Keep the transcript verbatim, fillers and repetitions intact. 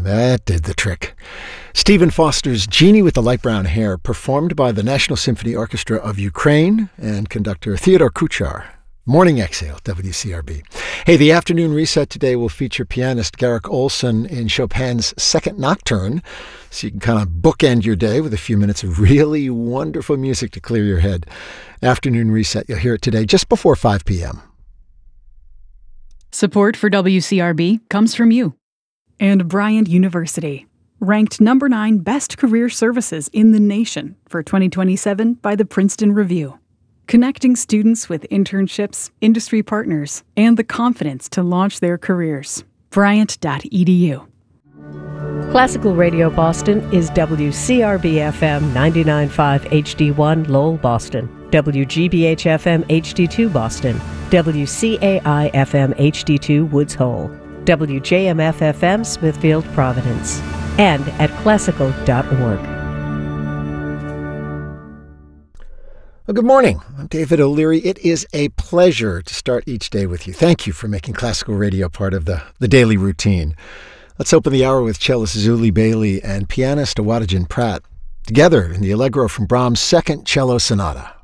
that did the trick. Stephen Foster's Genie with the Light Brown Hair, performed by the National Symphony Orchestra of Ukraine and conductor Theodore Kuchar. Morning Exhale, W C R B. Hey, the afternoon reset today will feature pianist Garrick Olson in Chopin's Second Nocturne, so you can kind of bookend your day with a few minutes of really wonderful music to clear your head. Afternoon reset, you'll hear it today just before five p.m. Support for W C R B comes from you and Bryant University, ranked number nine best career services in the nation for twenty twenty-seven by the Princeton Review. Connecting students with internships, industry partners, and the confidence to launch their careers. Bryant dot e d u. Classical Radio Boston is W C R B F M ninety-nine point five H D one Lowell, Boston, W G B H F M H D two Boston, W C A I F M H D two Woods Hole, W J M F F M Smithfield, Providence, and at classical dot org. Well, good morning. I'm David O'Leary. It is a pleasure to start each day with you. Thank you for making classical radio part of the, the daily routine. Let's open the hour with cellist Zuli Bailey and pianist Awadagin Pratt, together in the Allegro from Brahms' Second Cello Sonata.